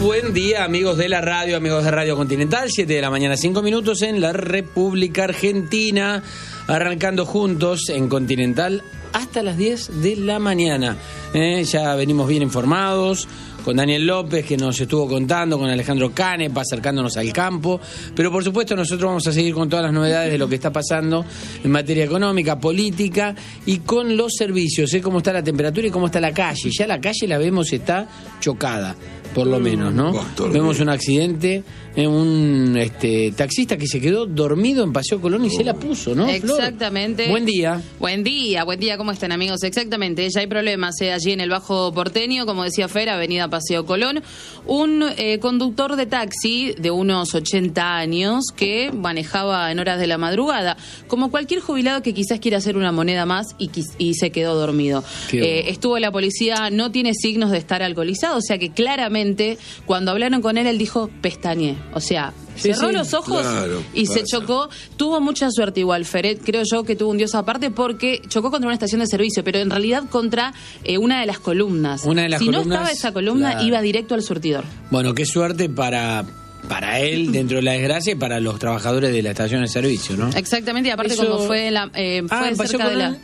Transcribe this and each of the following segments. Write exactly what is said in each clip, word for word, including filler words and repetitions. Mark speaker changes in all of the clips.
Speaker 1: buen día, amigos de la radio, amigos de Radio Continental. siete de la mañana, cinco minutos en la República Argentina. Arrancando juntos en Continental hasta las diez de la mañana. Eh, ya venimos bien informados con Daniel López, que nos estuvo contando, con Alejandro Canepa, acercándonos al campo. Pero por supuesto nosotros vamos a seguir con todas las novedades de lo que está pasando en materia económica, política y con los servicios, ¿eh? Cómo está la temperatura y cómo está la calle. Ya la calle la vemos, está chocada, por lo menos, ¿no? Vemos un accidente, eh, un este, taxista que se quedó dormido en Paseo Colón y oh. se la puso, ¿no?
Speaker 2: Exactamente.
Speaker 1: Flor? Buen día.
Speaker 2: Buen día, buen día, ¿cómo están, amigos? Exactamente, ya hay problemas eh, allí en el Bajo Porteño, como decía Fer, avenida Paseo Colón. Un eh, conductor de taxi de unos ochenta años que manejaba en horas de la madrugada, como cualquier jubilado que quizás quiera hacer una moneda más y, y se quedó dormido. Eh, estuvo la policía, no tiene signos de estar alcoholizado, o sea que claramente cuando hablaron con él, él dijo pestañeé, o sea...
Speaker 1: Sí,
Speaker 2: cerró
Speaker 1: sí,
Speaker 2: los ojos
Speaker 3: claro,
Speaker 2: y
Speaker 3: pasa.
Speaker 2: se chocó. Tuvo mucha suerte igual, Feret, creo yo que tuvo un dios aparte porque chocó contra una estación de servicio, pero en realidad contra eh, una de las columnas.
Speaker 1: Una de las
Speaker 2: si
Speaker 1: columnas,
Speaker 2: no estaba esa columna,
Speaker 1: claro.
Speaker 2: iba directo al surtidor.
Speaker 1: Bueno, qué suerte para... para él, dentro de la desgracia, y para los trabajadores de la estación de servicio, ¿no?
Speaker 2: Exactamente, y aparte
Speaker 1: Eso...
Speaker 2: como fue, la, eh, fue
Speaker 1: ah,
Speaker 2: cerca de la...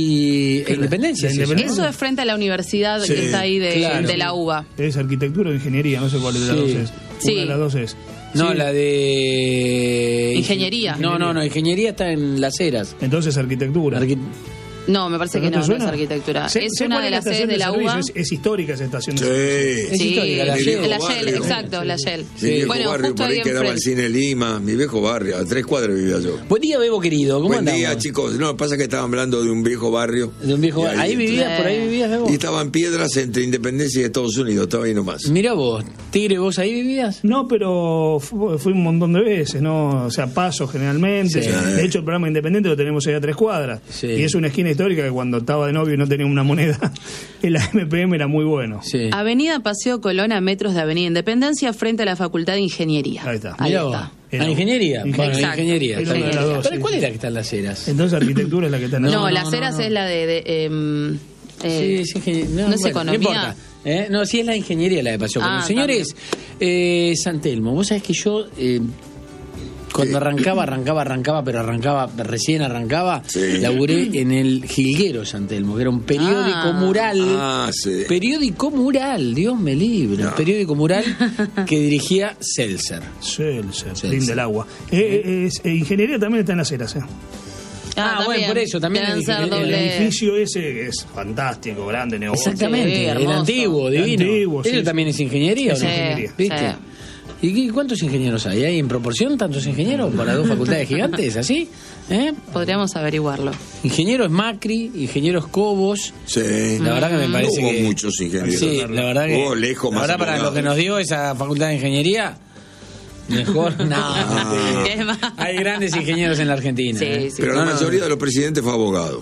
Speaker 1: Y
Speaker 4: la,
Speaker 1: Independencia.
Speaker 4: la
Speaker 1: ¿sí?
Speaker 4: Independencia.
Speaker 2: Eso es frente a la universidad
Speaker 3: Sí,
Speaker 2: que está ahí de,
Speaker 1: claro.
Speaker 2: de la U B A.
Speaker 4: Es arquitectura o ingeniería, no sé cuál de las
Speaker 1: Sí.
Speaker 4: dos es.
Speaker 2: Sí.
Speaker 4: Una de las dos es.
Speaker 1: No,
Speaker 4: Sí.
Speaker 1: la de...
Speaker 2: Ingeniería.
Speaker 1: No, no, no, ingeniería está en Las Heras.
Speaker 4: Entonces arquitectura.
Speaker 1: Arqui...
Speaker 2: No, me parece que
Speaker 4: ¿No
Speaker 2: no,
Speaker 4: te
Speaker 2: no
Speaker 4: suena?
Speaker 2: es arquitectura.
Speaker 4: Sé-
Speaker 2: es
Speaker 4: sé
Speaker 2: una
Speaker 4: cuál
Speaker 2: de
Speaker 4: es
Speaker 2: las
Speaker 4: la
Speaker 2: sedes
Speaker 4: estación
Speaker 2: de la U B A.
Speaker 4: servicio, Es, es histórica esa estación de
Speaker 3: Sí.
Speaker 4: servicio.
Speaker 1: Es
Speaker 2: Sí,
Speaker 1: histórica, la
Speaker 2: la
Speaker 1: Shell.
Speaker 2: Shell,
Speaker 3: barrio.
Speaker 2: exacto, la Shell.
Speaker 3: Mi viejo
Speaker 2: Bueno,
Speaker 3: barrio,
Speaker 2: justo
Speaker 3: por ahí
Speaker 2: ahí
Speaker 3: quedaba el
Speaker 2: enfrente.
Speaker 3: Cine Lima, mi viejo barrio, a tres cuadras vivía yo.
Speaker 1: Buen día, Bebo querido, ¿cómo
Speaker 3: Buen
Speaker 1: andamos?
Speaker 3: día, chicos. No, pasa que estaban hablando de un viejo barrio.
Speaker 1: De un viejo
Speaker 3: Y
Speaker 1: barrio. Ahí vivías, por ahí vivías, Bebo.
Speaker 3: Y estaba en Piedras entre Independencia y Estados Unidos, estaba ahí nomás.
Speaker 1: Mira vos, Tigre, ¿vos ahí vivías?
Speaker 4: No, pero fu- fui un montón de veces, ¿no? O sea, paso generalmente.
Speaker 1: Sí.
Speaker 4: De hecho, el programa Independiente lo tenemos ahí a tres cuadras.
Speaker 1: Sí.
Speaker 4: Y es una esquina histórica que cuando estaba de novio y no tenía una moneda, el A M P M era muy bueno.
Speaker 1: Sí.
Speaker 2: Avenida Paseo Colón, a metros de Avenida Independencia, frente a la Facultad de Ingeniería.
Speaker 4: Ahí está.
Speaker 2: Ahí
Speaker 1: Mirá vos.
Speaker 2: está.
Speaker 4: Era-
Speaker 1: Ah, ingeniería. Bueno,
Speaker 2: Exacto.
Speaker 1: ingeniería.
Speaker 4: Era
Speaker 1: está
Speaker 4: una
Speaker 1: bien.
Speaker 4: de las dos,
Speaker 1: ¿Pero
Speaker 4: sí.
Speaker 1: cuál era que está en Las Heras?
Speaker 4: Entonces arquitectura es la que está en la
Speaker 2: No,
Speaker 1: no,
Speaker 2: Las
Speaker 1: no,
Speaker 2: Heras
Speaker 1: no.
Speaker 2: es la de... de, eh, eh,
Speaker 1: Sí, es ingeniería.
Speaker 2: no es
Speaker 1: bueno,
Speaker 2: economía.
Speaker 1: No importa. ¿Eh? No, sí es la ingeniería la de Paseo Colón.
Speaker 2: Ah,
Speaker 1: Señores, eh, San Telmo, vos sabés que yo... Eh, cuando arrancaba, arrancaba, arrancaba, pero arrancaba, recién arrancaba,
Speaker 3: Sí.
Speaker 1: laburé en el Jilguero San Telmo, que era un periódico
Speaker 2: Ah.
Speaker 1: mural.
Speaker 3: Ah, sí.
Speaker 1: Periódico mural, Dios me libre.
Speaker 3: No.
Speaker 1: Un periódico mural que dirigía Seltzer.
Speaker 4: Celser,
Speaker 1: Celser.
Speaker 4: Lin del Agua. Eh, eh, es- eh, ingeniería también está en las Heras, ¿eh?
Speaker 1: Ah, bueno, por eso, también
Speaker 2: Deben
Speaker 1: el
Speaker 2: ser
Speaker 1: ingeniero-
Speaker 4: El
Speaker 2: doble-
Speaker 4: edificio ese es fantástico, grande, negocio.
Speaker 1: Exactamente,
Speaker 2: Sí,
Speaker 1: el
Speaker 2: hermoso.
Speaker 1: antiguo,
Speaker 4: El
Speaker 1: divino.
Speaker 4: antiguo, sí,
Speaker 1: ¿Eso
Speaker 4: sí.
Speaker 1: también es ingeniería o
Speaker 4: Es
Speaker 1: no?
Speaker 4: ingeniería.
Speaker 1: ¿Viste?
Speaker 2: Sí.
Speaker 1: ¿Y qué- cuántos ingenieros hay? ¿Hay en proporción tantos ingenieros para dos facultades gigantes? ¿Así? ¿Eh?
Speaker 2: Podríamos averiguarlo.
Speaker 1: Ingenieros Macri, ingenieros Cobos.
Speaker 3: Sí.
Speaker 1: La verdad que me parece
Speaker 3: Hubo
Speaker 1: que...
Speaker 3: muchos ingenieros.
Speaker 1: Sí, la verdad que...
Speaker 3: Hubo lejos
Speaker 1: la
Speaker 3: más
Speaker 1: verdad para lo
Speaker 3: abogados.
Speaker 1: que nos dio esa facultad de ingeniería... Mejor, no.
Speaker 3: Ah.
Speaker 2: ¿Qué más?
Speaker 1: Hay grandes ingenieros en la Argentina.
Speaker 2: Sí,
Speaker 1: ¿eh?
Speaker 2: sí.
Speaker 3: Pero
Speaker 1: No,
Speaker 3: la
Speaker 1: no,
Speaker 3: mayoría de los presidentes fue abogado.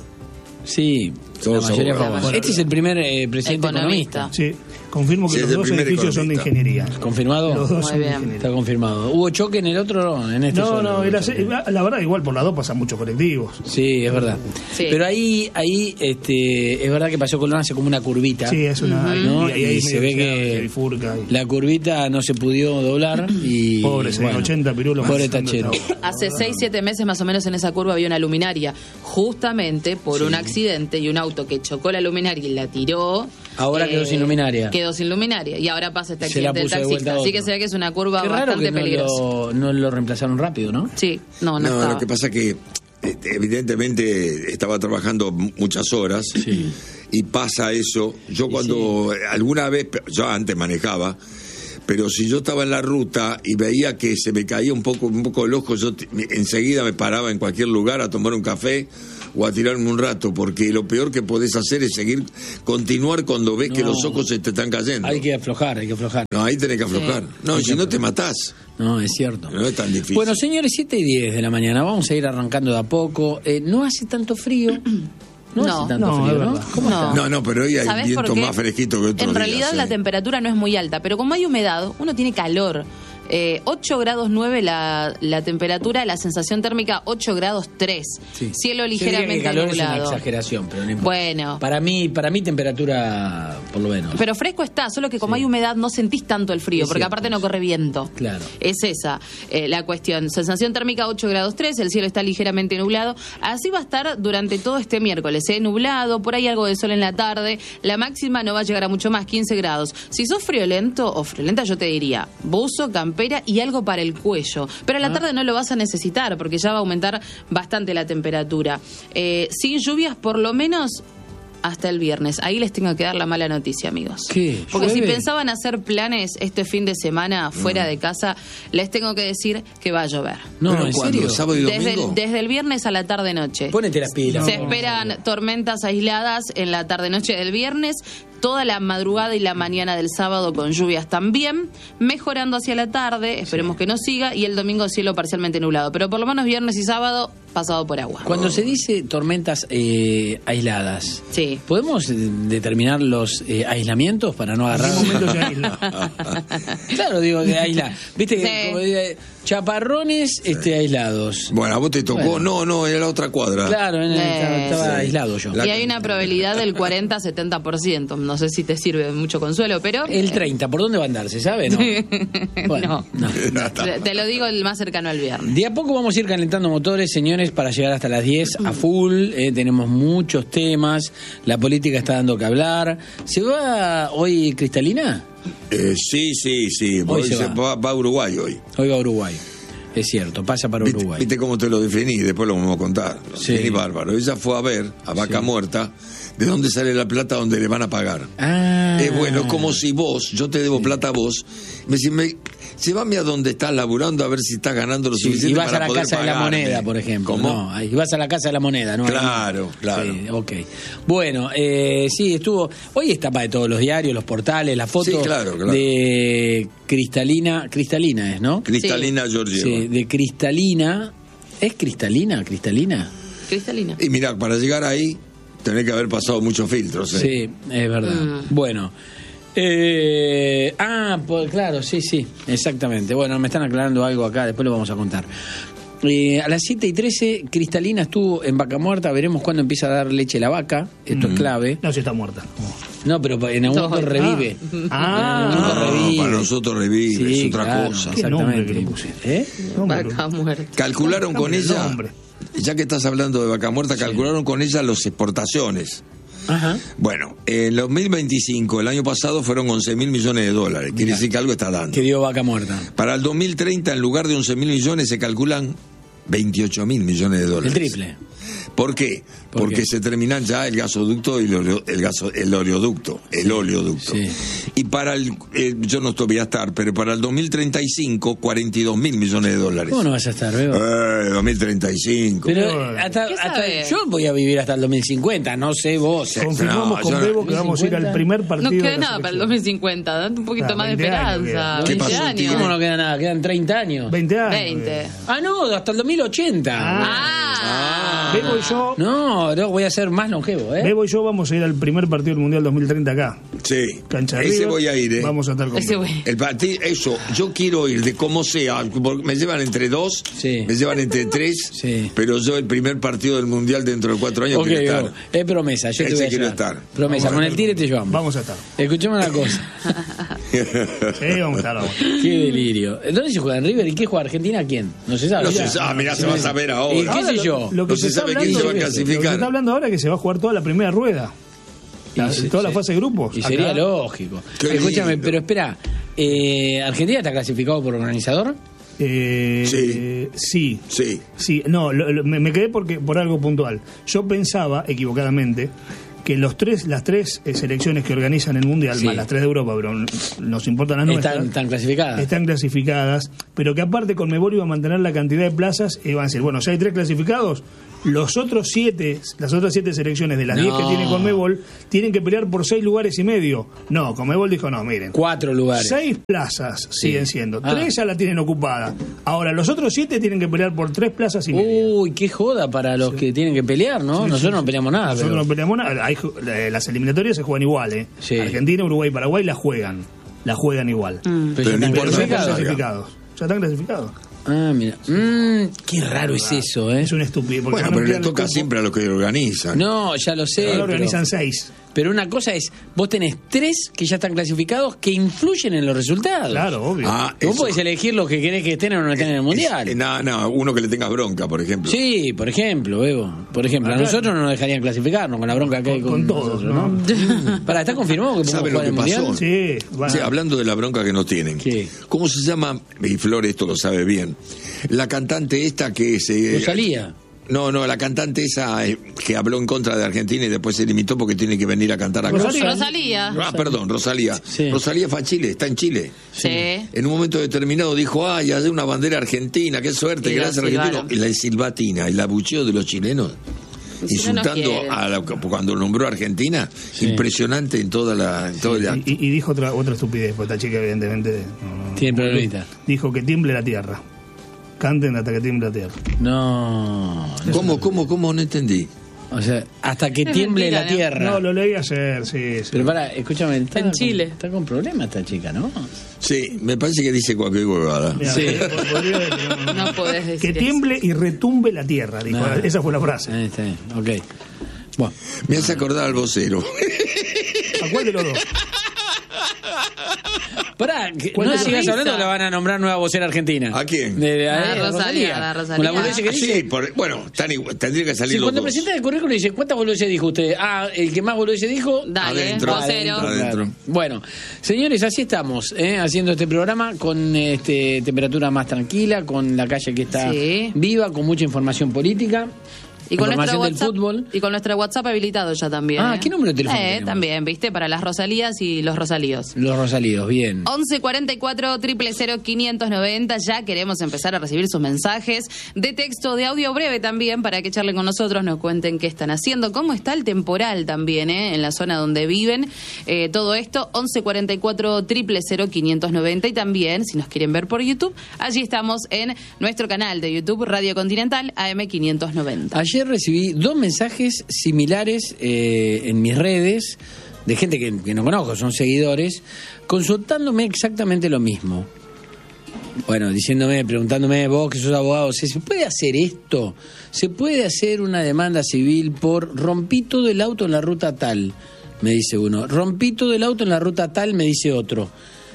Speaker 1: Sí,
Speaker 3: Todos
Speaker 1: la mayoría
Speaker 3: abogados.
Speaker 1: fue- Este es el primer eh, presidente
Speaker 2: Economista.
Speaker 1: economista.
Speaker 4: Sí, confirmo que
Speaker 3: Sí, es
Speaker 4: los
Speaker 3: el
Speaker 4: dos
Speaker 3: primer
Speaker 4: edificios son de
Speaker 3: economista.
Speaker 4: ingeniería.
Speaker 1: ¿Confirmado?
Speaker 4: Los dos
Speaker 2: Muy
Speaker 4: son de
Speaker 2: bien.
Speaker 4: ingeniería.
Speaker 1: Está confirmado. ¿Hubo choque en el otro? En este
Speaker 4: No,
Speaker 1: solo
Speaker 4: no,
Speaker 1: hubo
Speaker 4: era-
Speaker 1: choque.
Speaker 4: la verdad, igual por las dos pasan muchos colectivos.
Speaker 1: Sí, es verdad.
Speaker 2: Sí.
Speaker 1: Pero ahí, ahí este, es verdad que Paseo Colón hace como una curvita.
Speaker 4: Sí, es una.
Speaker 1: ¿no?
Speaker 4: Y ahí, ahí
Speaker 1: Y se
Speaker 4: medio
Speaker 1: ve
Speaker 4: se
Speaker 1: que
Speaker 4: bifurca y-
Speaker 1: la curvita no se pudo doblar y...
Speaker 4: Pobre, se dio ochenta pirulos
Speaker 1: Pobre
Speaker 4: pasando
Speaker 1: tachero.
Speaker 4: esta hora.
Speaker 2: Hace seis, siete meses más o menos en esa curva había una luminaria, justamente por un accidente y un auto que chocó la luminaria y la tiró.
Speaker 1: Ahora quedó sin luminaria.
Speaker 2: Quedó sin luminaria y ahora pasa este
Speaker 1: Se la
Speaker 2: accidente del
Speaker 1: puso de
Speaker 2: taxista.
Speaker 1: vuelta
Speaker 2: Así que
Speaker 1: otro.
Speaker 2: se ve que es una curva
Speaker 1: Qué raro
Speaker 2: bastante
Speaker 1: que no
Speaker 2: peligrosa.
Speaker 1: lo, no lo reemplazaron rápido, ¿no?
Speaker 2: Sí, no, no,
Speaker 3: No,
Speaker 2: estaba.
Speaker 3: lo que pasa que eh, evidentemente estaba trabajando mu- muchas horas
Speaker 1: Sí.
Speaker 3: y pasa eso. Yo cuando alguna vez, yo antes manejaba, pero si yo estaba en la ruta y veía que se me caía un poco, un poco el ojo, yo te- me- enseguida me paraba en cualquier lugar a tomar un café o a tirarme un rato, porque lo peor que podés hacer es seguir, continuar cuando ves que
Speaker 1: No.
Speaker 3: los ojos se te están cayendo.
Speaker 1: Hay que aflojar, hay que aflojar.
Speaker 3: No, ahí tenés que aflojar. No,
Speaker 1: Hay
Speaker 3: y
Speaker 1: que
Speaker 3: si no te
Speaker 1: aflojar.
Speaker 3: matás.
Speaker 1: No, es cierto.
Speaker 3: No es tan difícil.
Speaker 1: Bueno, señores, siete y diez de la mañana. Vamos a ir arrancando de a poco. Eh, no hace tanto frío. No,
Speaker 2: No.
Speaker 1: hace tanto
Speaker 4: No,
Speaker 1: frío,
Speaker 4: es
Speaker 1: ¿no?
Speaker 4: verdad.
Speaker 1: ¿Cómo
Speaker 2: No.
Speaker 1: está?
Speaker 3: No, no, pero hoy hay
Speaker 2: ¿Sabés por
Speaker 3: viento
Speaker 2: qué?
Speaker 3: más fresquito que otros
Speaker 2: En realidad
Speaker 3: días,
Speaker 2: la
Speaker 3: ¿eh?
Speaker 2: temperatura no es muy alta, pero como hay humedad, uno tiene calor. Eh, ocho grados nueve la, la temperatura, la sensación térmica ocho grados tres.
Speaker 1: Sí.
Speaker 2: Cielo
Speaker 1: Yo diría que
Speaker 2: ligeramente
Speaker 1: calor
Speaker 2: nublado.
Speaker 1: es una exageración, pero no importa.
Speaker 2: Bueno.
Speaker 1: Para mí, para mí temperatura por lo menos.
Speaker 2: Pero fresco está, solo que como
Speaker 1: Sí.
Speaker 2: hay humedad no sentís tanto el frío,
Speaker 1: Es
Speaker 2: porque
Speaker 1: cierto,
Speaker 2: aparte no
Speaker 1: sí.
Speaker 2: corre viento.
Speaker 1: Claro.
Speaker 2: Es esa eh, la cuestión. Sensación térmica ocho grados tres, el cielo está ligeramente nublado. Así va a estar durante todo este miércoles, ¿eh? Nublado, por ahí algo de sol en la tarde. La máxima no va a llegar a mucho más, quince grados. Si sos friolento o friolenta, yo te diría buzo, campera y algo para el cuello. Pero a la tarde no lo vas a necesitar porque ya va a aumentar bastante la temperatura. Eh, sin lluvias por lo menos hasta el viernes. Ahí les tengo que dar la mala noticia, amigos.
Speaker 1: ¿Qué?
Speaker 2: Porque si
Speaker 1: ¿Llueve?
Speaker 2: pensaban hacer planes este fin de semana fuera de casa, les tengo que decir que va a llover.
Speaker 1: No,
Speaker 3: ¿Pero
Speaker 1: ¿en
Speaker 3: cuándo?
Speaker 1: serio?
Speaker 3: ¿Sábado y
Speaker 2: Desde
Speaker 3: domingo?
Speaker 2: el, desde el viernes a la tarde-noche.
Speaker 1: Ponete las pilas.
Speaker 2: Se esperan tormentas aisladas en la tarde-noche del viernes, toda la madrugada y la mañana del sábado con lluvias también, mejorando hacia la tarde, esperemos que no siga, y el domingo cielo parcialmente nublado. Pero por lo menos viernes y sábado pasado por agua.
Speaker 1: Cuando se dice tormentas eh, aisladas,
Speaker 2: Sí.
Speaker 1: ¿podemos eh, determinar los eh, aislamientos para no
Speaker 4: ¿En qué
Speaker 1: agarrar?
Speaker 4: momento se aísla?
Speaker 1: Claro, digo que aisla. Viste que
Speaker 2: Sí.
Speaker 1: como diga, chaparrones este, aislados.
Speaker 3: Bueno, a vos te tocó.
Speaker 1: Bueno.
Speaker 3: No, no, era la otra cuadra.
Speaker 1: Claro, en el- estaba,
Speaker 2: Eh,
Speaker 1: estaba
Speaker 3: sí.
Speaker 1: aislado yo.
Speaker 3: La-
Speaker 2: Y hay una probabilidad del cuarenta a setenta por ciento. No sé si te sirve de mucho consuelo, pero...
Speaker 1: El treinta, ¿por dónde va a andar? ¿Se sabe? No. Bueno,
Speaker 2: No.
Speaker 1: no.
Speaker 2: Te, te lo digo el más cercano al viernes.
Speaker 1: De a poco vamos a ir calentando motores, señores, para llegar hasta las diez a full. Eh, tenemos muchos temas. La política está dando que hablar. ¿Se va hoy Cristalina?
Speaker 3: Eh, sí, sí, sí.
Speaker 1: Hoy
Speaker 3: Hoy
Speaker 1: se
Speaker 3: se
Speaker 1: va.
Speaker 3: va. va a Uruguay hoy.
Speaker 1: Hoy va a Uruguay. Es cierto, pasa para
Speaker 3: ¿Viste,
Speaker 1: Uruguay.
Speaker 3: viste cómo te lo definí? Después lo vamos a contar. Lo
Speaker 1: Sí.
Speaker 3: definí bárbaro. Ella fue a ver a Vaca
Speaker 1: Sí.
Speaker 3: Muerta de dónde sale la plata donde le van a pagar.
Speaker 1: Ah.
Speaker 3: Es bueno, es como si vos, yo te debo plata a vos, me decís, me, llévame a donde estás laburando a ver si estás ganando lo
Speaker 1: Sí,
Speaker 3: suficiente
Speaker 1: y vas
Speaker 3: para
Speaker 1: a la
Speaker 3: poder
Speaker 1: Casa de la
Speaker 3: pagarme.
Speaker 1: Moneda, por ejemplo.
Speaker 3: ¿Cómo?
Speaker 1: No, ahí vas a la Casa de la Moneda, ¿no?
Speaker 3: Claro, claro.
Speaker 1: Sí, ok. Bueno, eh, sí, estuvo... Hoy está para de todos los diarios, los portales, la foto
Speaker 3: Sí, claro, claro.
Speaker 1: de Cristalina... Cristalina es, ¿no?
Speaker 3: Cristalina Georgieva.
Speaker 1: Sí, de Cristalina... ¿Es Cristalina? ¿Cristalina?
Speaker 2: Cristalina.
Speaker 3: Y mira, para llegar ahí tenés que haber pasado muchos filtros. ¿eh?
Speaker 1: Sí, es verdad.
Speaker 2: Mm.
Speaker 1: Bueno. Eh, ah, pues, claro, sí, sí, exactamente. Bueno, me están aclarando algo acá, después lo vamos a contar. Eh, a las siete y trece, Cristalina estuvo en Vaca Muerta, veremos cuándo empieza a dar leche la vaca, esto es clave.
Speaker 4: No, si está muerta.
Speaker 1: No, pero en algún
Speaker 2: No.
Speaker 1: momento revive.
Speaker 4: Ah.
Speaker 1: En algún momento
Speaker 3: No,
Speaker 1: revive.
Speaker 3: para nosotros revive,
Speaker 1: Sí,
Speaker 3: es otra
Speaker 1: claro,
Speaker 3: cosa.
Speaker 4: Qué nombre
Speaker 1: exactamente.
Speaker 4: que le pusiste.
Speaker 1: ¿Eh?
Speaker 4: Nombre,
Speaker 2: Vaca muerta.
Speaker 3: Calcularon con
Speaker 4: Cambia el
Speaker 3: ella,
Speaker 4: nombre.
Speaker 3: ya que estás hablando de Vaca Muerta, calcularon con ella las exportaciones.
Speaker 1: Ajá.
Speaker 3: Bueno, en dos mil veinticinco, el año pasado, fueron once mil millones de dólares. Quiere decir que algo está dando.
Speaker 1: Que dio Vaca Muerta.
Speaker 3: Para el dos mil treinta, en lugar de once mil millones, se calculan veintiocho mil millones de dólares.
Speaker 1: El triple.
Speaker 3: ¿Por qué?
Speaker 1: ¿Por
Speaker 3: Porque
Speaker 1: qué?
Speaker 3: se terminan ya el gasoducto y el, oleo- el, gaso, el oleoducto. El oleoducto.
Speaker 1: Sí.
Speaker 3: Y para el, eh, yo no estoy voy a estar, pero para el dos mil treinta y cinco, cuarenta y dos mil millones de dólares.
Speaker 1: ¿Cómo no vas a estar, Bebo?
Speaker 3: Eh, dos mil treinta y cinco.
Speaker 1: Pero
Speaker 4: Bueno.
Speaker 1: hasta,
Speaker 2: ¿Qué
Speaker 1: hasta
Speaker 2: sabe?
Speaker 1: yo voy a vivir hasta el dos mil cincuenta, no sé vos.
Speaker 4: Confirmamos
Speaker 3: No,
Speaker 4: con
Speaker 3: yo no-
Speaker 4: Bebo que vamos a ir al primer partido.
Speaker 2: No
Speaker 4: de
Speaker 2: queda
Speaker 4: la
Speaker 2: nada para el dos
Speaker 4: selección.
Speaker 2: mil cincuenta, date un poquito
Speaker 4: Ah,
Speaker 2: más de
Speaker 4: veinte años
Speaker 2: esperanza.
Speaker 4: queda.
Speaker 3: ¿Qué
Speaker 2: veinte
Speaker 3: pasó, tío?
Speaker 1: ¿Cómo
Speaker 2: años.
Speaker 1: no queda nada? Quedan treinta años.
Speaker 4: veinte años.
Speaker 2: veinte.
Speaker 1: Ah, no, hasta el dos mil ochenta.
Speaker 2: Ah.
Speaker 4: Bebo y yo,
Speaker 1: No, no, voy a ser más longevo, ¿eh?
Speaker 4: Bebo y yo vamos a ir al primer partido del Mundial dos mil treinta acá.
Speaker 3: Sí,
Speaker 4: Cancha
Speaker 3: ese
Speaker 4: River.
Speaker 3: voy a ir, ¿eh?
Speaker 4: Vamos a estar con
Speaker 2: Ese güey.
Speaker 3: El partido, eso, yo quiero ir de como sea, porque me llevan entre dos,
Speaker 1: Sí.
Speaker 3: me llevan entre tres,
Speaker 1: Sí.
Speaker 3: pero yo el primer partido del Mundial dentro de cuatro años
Speaker 1: Ok,
Speaker 3: quiero
Speaker 1: Bebo,
Speaker 3: estar.
Speaker 1: es promesa, yo te
Speaker 3: Ese
Speaker 1: voy a
Speaker 3: quiero
Speaker 1: llevar.
Speaker 3: estar.
Speaker 1: Promesa,
Speaker 4: Vamos a
Speaker 1: con el
Speaker 4: estar.
Speaker 1: tire te llevamos.
Speaker 4: Vamos a estar.
Speaker 1: Escuchame una cosa.
Speaker 4: Sí, vamos a estar. Vamos a estar.
Speaker 1: Qué delirio. ¿Dónde se juega en River y qué juega Argentina? ¿Quién? No se sabe.
Speaker 3: No se sabe, mirá, se va a saber ahora.
Speaker 1: ¿Y qué
Speaker 4: Ahora,
Speaker 1: sé
Speaker 4: lo-
Speaker 1: yo?
Speaker 4: Lo que
Speaker 3: No
Speaker 4: se
Speaker 3: se
Speaker 4: está
Speaker 3: sabe quién
Speaker 4: hablando-
Speaker 3: se va a
Speaker 4: lo que
Speaker 3: clasificar.
Speaker 4: se está hablando ahora es que se va a jugar toda la primera rueda. La-
Speaker 1: Y se-
Speaker 4: toda la
Speaker 1: sí.
Speaker 4: fase de grupos.
Speaker 1: Y
Speaker 4: Acá.
Speaker 1: sería lógico.
Speaker 3: Qué
Speaker 1: Escúchame,
Speaker 3: lindo.
Speaker 1: pero espera, eh, ¿Argentina está clasificado por organizador?
Speaker 4: Eh,
Speaker 3: Sí.
Speaker 4: sí.
Speaker 3: Sí.
Speaker 4: Sí, no, lo- lo- me, me quedé porque por algo puntual. Yo pensaba, equivocadamente, que los tres, las tres eh, selecciones que organizan el Mundial,
Speaker 1: Sí.
Speaker 4: más las tres de Europa, pero n- nos importan las nuestras,
Speaker 1: Están, están clasificadas.
Speaker 4: están clasificadas, pero que aparte Conmebol iba a mantener la cantidad de plazas y van a decir, bueno, si hay tres clasificados, los otros siete, las otras siete selecciones de las
Speaker 1: No.
Speaker 4: diez que tiene Conmebol, tienen que pelear por seis lugares y medio. No, Conmebol dijo, no, miren.
Speaker 1: Cuatro lugares.
Speaker 4: Seis plazas siguen siendo.
Speaker 1: Ah.
Speaker 4: Tres ya la tienen ocupada. Ahora, los otros siete tienen que pelear por tres plazas y media.
Speaker 1: Uy, qué joda para los que tienen que pelear, ¿no?
Speaker 4: Sí,
Speaker 1: Nosotros
Speaker 4: sí,
Speaker 1: no peleamos nada.
Speaker 4: Nosotros
Speaker 1: pero-
Speaker 4: no peleamos nada. Hay ju- eh, las eliminatorias se juegan igual, ¿eh?
Speaker 1: Sí.
Speaker 4: Argentina, Uruguay, Paraguay las juegan. la juegan igual.
Speaker 2: Mm.
Speaker 1: Pero ya
Speaker 3: no
Speaker 1: están
Speaker 3: importa,
Speaker 4: Ya están
Speaker 1: clasificados.
Speaker 4: clasificados. Ya están clasificados.
Speaker 1: Ah, mira. Mm, qué raro es eso, ¿eh?
Speaker 4: Es un estúpido. porque
Speaker 3: Bueno,
Speaker 4: van a
Speaker 3: pero le
Speaker 4: ampliar el
Speaker 3: toca
Speaker 4: cupo.
Speaker 3: siempre a los que organizan.
Speaker 1: No, ya lo sé.
Speaker 4: Ahora
Speaker 1: pero-
Speaker 4: organizan seis.
Speaker 1: Pero una cosa es, vos tenés tres que ya están clasificados que influyen en los resultados.
Speaker 4: Claro, obvio.
Speaker 3: Ah,
Speaker 1: Vos
Speaker 3: eso.
Speaker 1: podés elegir los que querés que estén o no estén en el Mundial.
Speaker 3: Eh, No, no, uno que le tengas bronca, por ejemplo.
Speaker 1: Sí, por ejemplo, Evo. Por ejemplo, a
Speaker 4: Acá-
Speaker 1: nosotros no nos dejarían clasificarnos con la bronca que hay
Speaker 4: Con-
Speaker 1: con,
Speaker 4: con todos,
Speaker 1: nosotros, ¿no? Pará, ¿está confirmado que podemos
Speaker 3: ¿Sabe lo
Speaker 1: jugar
Speaker 3: que
Speaker 1: el Mundial?
Speaker 3: pasó?
Speaker 4: Sí, van a-
Speaker 3: Sí, hablando de la bronca que nos tienen.
Speaker 1: ¿Qué?
Speaker 3: ¿Cómo se llama? Y Flor esto lo sabe bien. La cantante esta que se...
Speaker 1: Rosalía.
Speaker 3: No, no, la cantante esa eh, que habló en contra de Argentina y después se limitó porque tiene que venir a cantar acá.
Speaker 4: Rosalía.
Speaker 2: Rosalía.
Speaker 3: Ah, perdón, Rosalía.
Speaker 1: Sí.
Speaker 3: Rosalía fue a Chile, está en Chile.
Speaker 2: Sí.
Speaker 3: En un momento determinado dijo, ay, hay una bandera argentina, qué suerte,
Speaker 2: Y la
Speaker 3: gracias argentino.
Speaker 2: silbaron.
Speaker 3: Y la silbatina, el abucheo de los chilenos.
Speaker 2: Los chilenos
Speaker 3: Insultando
Speaker 2: quieren.
Speaker 3: a la- cuando nombró a Argentina,
Speaker 1: Sí.
Speaker 3: impresionante en toda la, en todo el acto.
Speaker 4: Y, y dijo otra otra estupidez, porque esta chica evidentemente no, no-
Speaker 1: Tiene problemita.
Speaker 4: dijo que tiemble la tierra. Canten hasta que tiemble la tierra.
Speaker 1: No.
Speaker 3: ¿Cómo, cómo, cómo? No entendí.
Speaker 1: O sea, hasta que
Speaker 2: Es
Speaker 1: tiemble
Speaker 2: mentira,
Speaker 1: la
Speaker 2: ¿no?
Speaker 1: tierra.
Speaker 4: No, lo leí ayer, sí, sí.
Speaker 1: Pero pará, escúchame. Está
Speaker 2: En
Speaker 1: con-
Speaker 2: Chile.
Speaker 1: Está con problemas esta chica, ¿no?
Speaker 3: Sí, me parece que dice cualquier huevada.
Speaker 4: Mira,
Speaker 1: Sí.
Speaker 4: pod- podría decir, no, no.
Speaker 2: No podés decir
Speaker 4: Que
Speaker 2: eso.
Speaker 4: tiemble y retumbe la tierra, dijo.
Speaker 1: Ah.
Speaker 4: Esa fue la frase.
Speaker 1: Ahí está bien, ok. Bueno,
Speaker 3: Me hace acordar al vocero.
Speaker 4: ¿A cuál de los dos?
Speaker 1: pará, que
Speaker 4: ¿Cuál
Speaker 1: no
Speaker 2: es la
Speaker 1: sigas
Speaker 2: risa?
Speaker 1: hablando, la van a nombrar nueva vocera argentina.
Speaker 3: ¿A quién?
Speaker 1: De, de-
Speaker 2: A
Speaker 1: a-
Speaker 2: Rosalía,
Speaker 1: Rosalía.
Speaker 2: a la Rosalía.
Speaker 1: Con la boludez que dice.
Speaker 3: Sí, por- bueno, tan igual- tendría que salir
Speaker 1: Sí,
Speaker 3: los
Speaker 1: cuando
Speaker 3: dos.
Speaker 1: presenta el currículum dice, ¿cuántas boludeces dijo usted? Ah, el que más boludeces dijo.
Speaker 2: Dale,
Speaker 3: Adentro.
Speaker 2: vocero.
Speaker 3: Adentro.
Speaker 1: Bueno, señores, así estamos, ¿eh? haciendo este programa con este, temperatura más tranquila, con la calle que está
Speaker 2: Sí.
Speaker 1: viva, con mucha información política.
Speaker 2: Y con, nuestro
Speaker 1: información del
Speaker 2: WhatsApp,
Speaker 1: fútbol.
Speaker 2: y con nuestro WhatsApp habilitado ya también.
Speaker 1: Ah,
Speaker 2: ¿eh?
Speaker 1: ¿qué número de teléfono
Speaker 2: Eh,
Speaker 1: tenemos?
Speaker 2: también, ¿viste? Para las Rosalías y los Rosalíos.
Speaker 1: Los Rosalidos, bien.
Speaker 2: once cuarenta y cuatro, cero cero cero, quinientos noventa. Ya queremos empezar a recibir sus mensajes de texto, de audio breve también, para que charlen con nosotros, nos cuenten qué están haciendo, cómo está el temporal también, ¿eh? En la zona donde viven. Eh, todo esto, once cuarenta y cuatro, cero cero cero, quinientos noventa. Y también, si nos quieren ver por YouTube, allí estamos en nuestro canal de YouTube, Radio Continental, A M quinientos noventa.
Speaker 1: Ayer recibí dos mensajes similares eh, en mis redes de gente que, que no conozco, son seguidores, consultándome exactamente lo mismo. Bueno, diciéndome, preguntándome, vos que sos abogado, ¿se puede hacer esto? ¿Se puede hacer una demanda civil por rompí todo el auto en la ruta tal? Me dice uno. Rompí todo el auto en la ruta tal, me dice otro.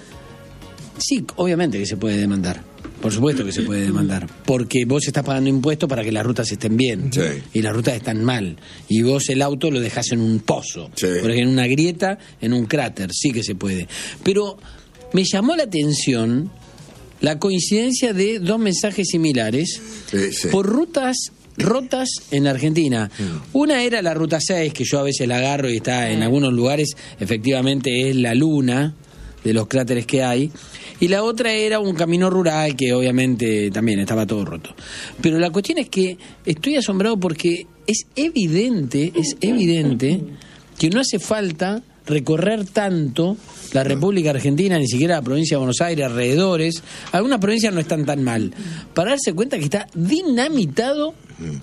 Speaker 1: Sí, obviamente que se puede demandar. Por supuesto que se puede demandar. Porque vos estás pagando impuestos para que las rutas estén bien.
Speaker 3: Sí.
Speaker 1: Y las rutas están mal. Y vos el auto lo dejás en un pozo.
Speaker 3: Sí.
Speaker 1: Por ejemplo, en una grieta, en un cráter. Sí que se puede. Pero me llamó la atención la coincidencia de dos mensajes similares
Speaker 3: Sí, sí.
Speaker 1: por rutas rotas en la Argentina. Una era la ruta seis, que yo a veces la agarro y está en algunos lugares, efectivamente es la luna de los cráteres que hay. Y la otra era un camino rural que obviamente también estaba todo roto. Pero la cuestión es que estoy asombrado porque es evidente, es evidente que no hace falta recorrer tanto la República Argentina, ni siquiera la provincia de Buenos Aires, alrededores. Algunas provincias no están tan mal. Para darse cuenta que está dinamitado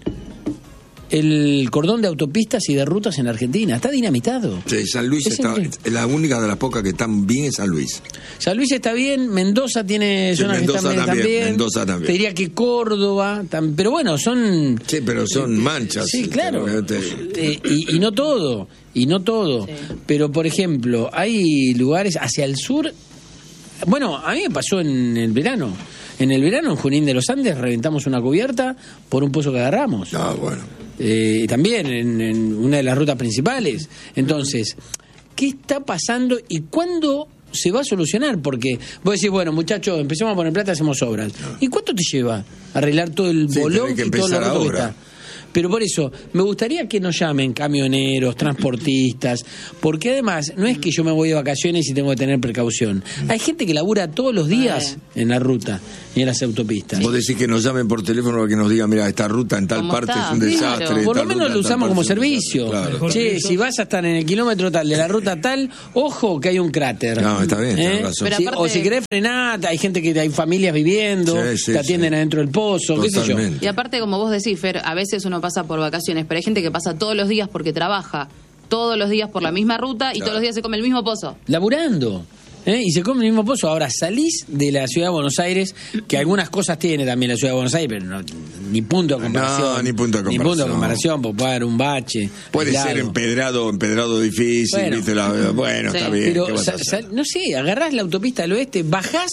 Speaker 1: el cordón de autopistas y de rutas en Argentina. Está dinamitado.
Speaker 3: Sí, San Luis
Speaker 1: Es
Speaker 3: está,
Speaker 1: increíble.
Speaker 3: la única de las pocas que están bien es San Luis.
Speaker 1: San Luis está bien, Mendoza tiene
Speaker 3: Sí,
Speaker 1: zonas
Speaker 3: Mendoza
Speaker 1: que están bien,
Speaker 3: también,
Speaker 1: también.
Speaker 3: Mendoza también.
Speaker 1: Te diría que Córdoba, tam- pero bueno, son...
Speaker 3: Sí, pero son manchas.
Speaker 1: Sí,
Speaker 3: este,
Speaker 1: claro.
Speaker 3: obviamente.
Speaker 1: Eh, y, y no todo, y no todo.
Speaker 2: Sí.
Speaker 1: Pero, por ejemplo, hay lugares hacia el sur... Bueno, a mí me pasó en el verano. En el verano, en Junín de los Andes, reventamos una cubierta por un pozo que agarramos.
Speaker 3: Ah, bueno.
Speaker 1: Eh, también en, en una de las rutas principales. Entonces, ¿qué está pasando y cuándo se va a solucionar? Porque vos decís, bueno, muchachos, empecemos a poner plata, hacemos obras. ¿Y cuánto te lleva arreglar todo el
Speaker 3: Sí,
Speaker 1: bolón
Speaker 3: tenés que
Speaker 1: y todo lo
Speaker 3: empezar
Speaker 1: roto que
Speaker 3: ahora.
Speaker 1: está? Pero por eso, me gustaría que nos llamen camioneros, transportistas, porque además no es que yo me voy de vacaciones y tengo que tener precaución. Hay gente que labura todos los días en la ruta y en las autopistas.
Speaker 3: Vos decís que nos llamen por teléfono para que nos digan, mira, esta ruta en tal
Speaker 2: ¿Cómo
Speaker 3: parte
Speaker 2: está?
Speaker 3: es un
Speaker 2: Claro.
Speaker 3: desastre.
Speaker 1: Por lo
Speaker 3: tal
Speaker 1: menos
Speaker 3: ruta
Speaker 1: lo
Speaker 3: en tal
Speaker 1: usamos como
Speaker 3: parte es un
Speaker 1: servicio.
Speaker 3: desastre. Claro.
Speaker 1: Che, si vas a estar en el kilómetro tal de la ruta tal, ojo que hay un cráter.
Speaker 3: No, está bien, tenés
Speaker 1: ¿Eh?
Speaker 3: razón.
Speaker 2: Pero
Speaker 1: Sí,
Speaker 2: aparte-
Speaker 1: O si querés frenar, hay gente que hay familias viviendo,
Speaker 3: Sí, sí,
Speaker 1: te atienden
Speaker 3: sí.
Speaker 1: adentro del pozo, qué sé yo.
Speaker 3: Totalmente.
Speaker 2: Y aparte, como vos decís, Fer, a veces uno pasa por vacaciones, pero hay gente que pasa todos los días porque trabaja todos los días por la misma ruta y
Speaker 3: Claro.
Speaker 2: todos los días se come el mismo pozo.
Speaker 1: Laburando. ¿Eh? Y se come el mismo pozo. Ahora salís de la ciudad de Buenos Aires, que algunas cosas tiene también la ciudad de Buenos Aires, pero no, ni punto de comparación.
Speaker 3: No, ni punto de comparación.
Speaker 1: Ni punto de comparación, porque puede haber un bache.
Speaker 3: Puede
Speaker 1: aislado.
Speaker 3: ser empedrado, empedrado difícil,
Speaker 1: Bueno,
Speaker 3: ¿viste? La, bueno,
Speaker 2: sí.
Speaker 3: está bien.
Speaker 1: Pero,
Speaker 3: ¿qué vas a
Speaker 1: sa-
Speaker 3: hacer?
Speaker 1: sa- no sé, agarrás la autopista del oeste, bajás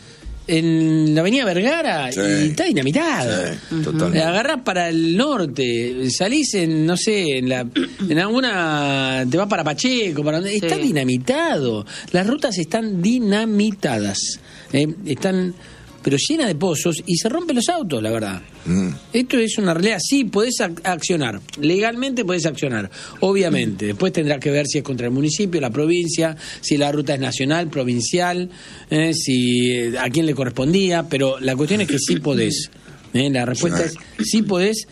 Speaker 1: en la avenida Vergara
Speaker 3: Sí.
Speaker 1: y está dinamitado.
Speaker 3: Sí, totalmente.
Speaker 1: Agarrás para el norte, salís en, no sé, en la en alguna, te vas para Pacheco, para donde, está
Speaker 2: Sí.
Speaker 1: dinamitado. Las rutas están dinamitadas, ¿eh? Están, pero llenas de pozos y se rompen los autos, la verdad.
Speaker 3: Mm.
Speaker 1: Esto es una realidad. Sí, podés ac- accionar. Legalmente podés accionar. Obviamente. Después tendrás que ver si es contra el municipio, la provincia, si la ruta es nacional, provincial, eh, si eh, a quién le correspondía. Pero la cuestión es que sí podés. ¿eh? La respuesta es sí podés,